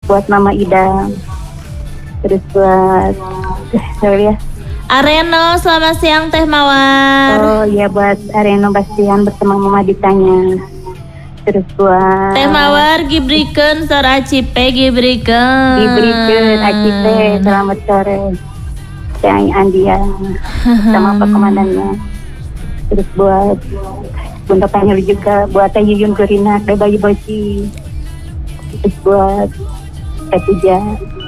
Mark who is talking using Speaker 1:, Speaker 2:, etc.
Speaker 1: buat Mama Ida, terus buat ya.
Speaker 2: Areno, selamat siang Teh Mawar.
Speaker 1: Oh iya, buat Areno Bastian bersama Mama Ditanya. Terus buat
Speaker 2: Teh Mawar gibrikeun sor Acipe gibrikeun.
Speaker 1: Acipe, selamat sore. Teh Andia sama Pak Komandannya. Terus buat Bunda Panjul juga, buat Teh Yuyun Kurina, Teh Bayi Boci. Terus buat Teh Puja.